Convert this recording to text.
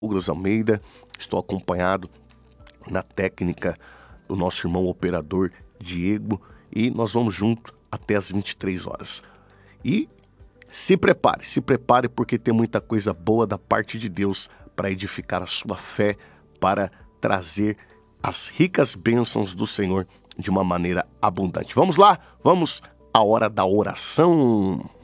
Douglas Almeida, estou acompanhado na técnica do nosso irmão operador Diego e nós vamos junto até as 23 horas. E se prepare porque tem muita coisa boa da parte de Deus para edificar a sua fé, para trazer as ricas bênçãos do Senhor de uma maneira abundante. Vamos lá, vamos à hora da oração.